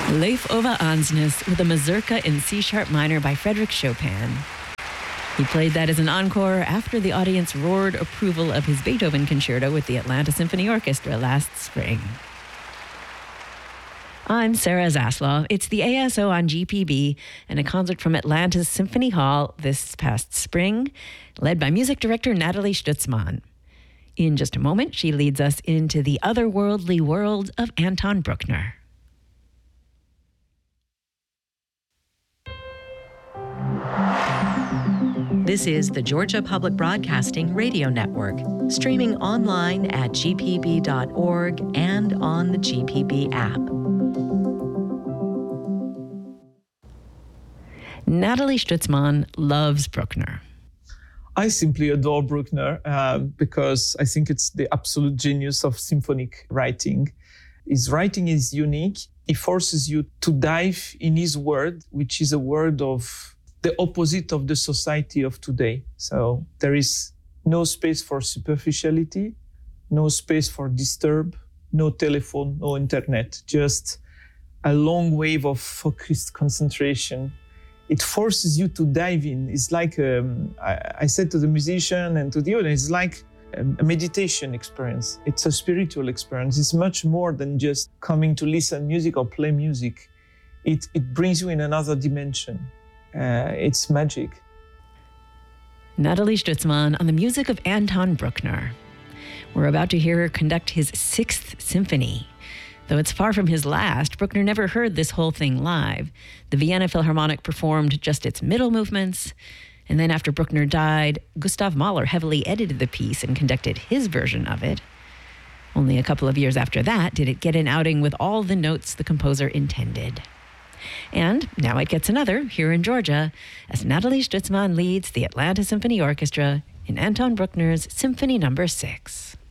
Leif Ove Ansnes with a mazurka in C-sharp minor by Frédéric Chopin. He played that as an encore after the audience roared approval of his Beethoven concerto with the Atlanta Symphony Orchestra last spring. I'm Sarah Zaslow. It's the ASO on GPB and a concert from Atlanta's Symphony Hall this past spring, led by music director Nathalie Stutzmann. In just a moment, she leads us into the otherworldly world of Anton Bruckner. This is the Georgia Public Broadcasting Radio Network, streaming online at gpb.org and on the GPB app. Nathalie Stutzmann loves Bruckner. I simply adore Bruckner because I think it's the absolute genius of symphonic writing. His writing is unique. He forces you to dive in his world, which is a world of the opposite of the society of today. So there is no space for superficiality, no space for disturb, no telephone, no internet, just a long wave of focused concentration. It forces you to dive in. It's like, I said to the musician and to the audience, it's like a meditation experience. It's a spiritual experience. It's much more than just coming to listen music or play music. It brings you in another dimension. It's magic. Nathalie Stutzmann on the music of Anton Bruckner. We're about to hear her conduct his 6th symphony. Though it's far from his last, Bruckner never heard this whole thing live. The Vienna Philharmonic performed just its middle movements, and then after Bruckner died, Gustav Mahler heavily edited the piece and conducted his version of it. Only a couple of years after that did it get an outing with all the notes the composer intended. And now it gets another here in Georgia as Nathalie Stutzmann leads the Atlanta Symphony Orchestra in Anton Bruckner's Symphony No. 6.